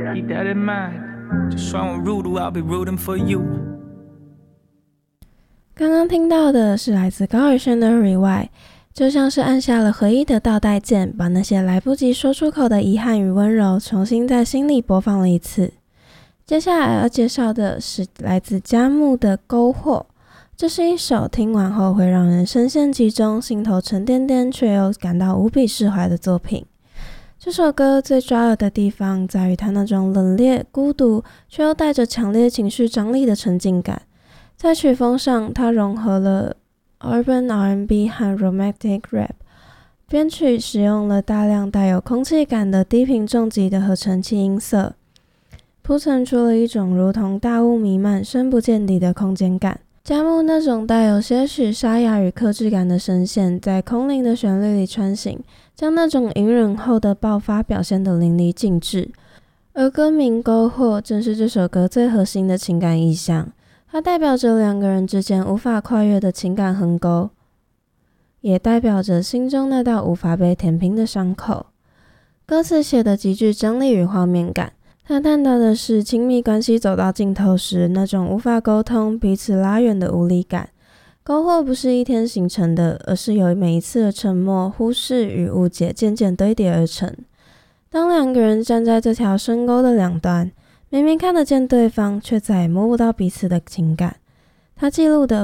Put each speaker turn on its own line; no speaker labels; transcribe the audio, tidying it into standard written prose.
keep that in mind. Just so I'm rude, I'll be rooting for you.
刚刚听到的是来自高尔宣的 Rewind， 就像是按下了合一的倒带键，把那些来不及说出口的遗憾与温柔重新在心里播放了一次。接下来要介绍的是来自佳木的篝火，这是一首听完后会让人深陷其中，心头沉甸甸却又感到无比释怀的作品。这首歌最抓耳的地方在于它那种冷冽、孤独却又带着强烈情绪张力的沉浸感。在曲风上，它融合了 Urban R&B 和 Romantic Rap， 编曲使用了大量带有空气感的低频重击的合成器音色，铺陈出了一种如同大雾弥漫、深不见底的空间感。佳木那种带有些许沙哑与克制感的声线，在空灵的旋律里穿行，将那种隐忍后的爆发表现得淋漓尽致。而歌名篝火正是这首歌最核心的情感意象，它代表着两个人之间无法跨越的情感鸿沟，也代表着心中那道无法被填平的伤口。歌词写得极具张力与画面感，它探讨的是亲密关系走到尽头时那种无法沟通、彼此拉远的无力感。篝火不是一天形成的，而是由每一次的沉默、忽视与误解渐渐堆叠而成。当两个人站在这条深沟的两端，明明看得见对方，却再也摸不到彼此的情感。它记录的